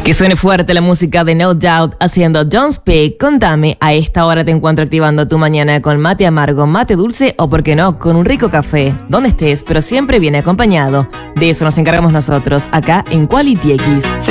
Que suene fuerte la música de No Doubt haciendo Don't Speak. Contame, a esta hora te encuentro activando tu mañana con mate amargo, mate dulce o, por qué no, con un rico café. Donde estés, pero siempre viene acompañado. De eso nos encargamos nosotros, acá en Quality X.